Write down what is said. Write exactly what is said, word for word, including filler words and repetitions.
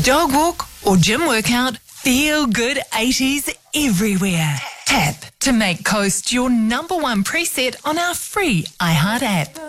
Dog walk or gym workout, feel good eighties everywhere. Tap to make Coast your number one preset on our free iHeart app.